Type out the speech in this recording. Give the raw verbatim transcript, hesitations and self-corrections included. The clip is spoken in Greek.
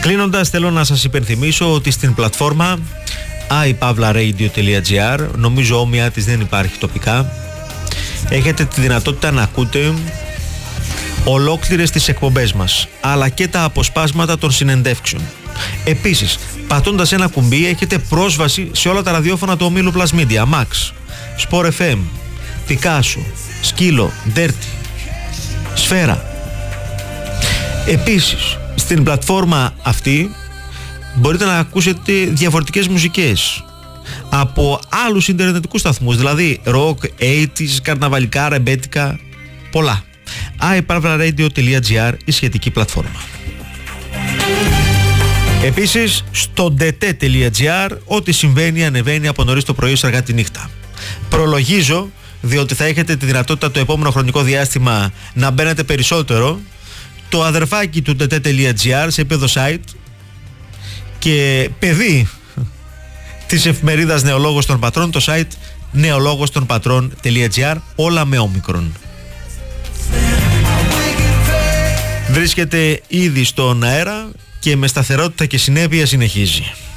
Κλείνοντας, θέλω να σας υπενθυμίσω ότι στην πλατφόρμα άι παύλα radio τελεία τζι άρ, νομίζω όμοια της δεν υπάρχει τοπικά, έχετε τη δυνατότητα να ακούτε ολόκληρες τις εκπομπές μας, αλλά και τα αποσπάσματα των συνεντεύξεων. Επίσης, πατώντας ένα κουμπί έχετε πρόσβαση σε όλα τα ραδιόφωνα του ομίλου Plus Media, Max, Sport εφ εμ, Picasso, Σκύλο, Dirty, Σφαίρα. Επίσης, στην πλατφόρμα αυτή μπορείτε να ακούσετε διαφορετικές μουσικές από άλλους ιντερνετικούς σταθμούς, δηλαδή rock, ογδόντα, καρναβαλικά, ρεμπέτικα, πολλά. άι παύλα radio τελεία τζι άρ, η σχετική πλατφόρμα. Επίσης, στο ντι τι τελεία τζι άρ ό,τι συμβαίνει ανεβαίνει από νωρίς το πρωί ως αργά τη νύχτα. Προλογίζω, διότι θα έχετε τη δυνατότητα το επόμενο χρονικό διάστημα να μπαίνετε περισσότερο, το αδερφάκι του ντι τι τελεία τζι άρ σε επίπεδο site και παιδί της εφημερίδας Νεολόγος των Πατρών, το site νεολόγος των πατρών τελεία τζι άρ, όλα με όμικρον. Βρίσκεται ήδη στον αέρα και με σταθερότητα και συνέπεια συνεχίζει.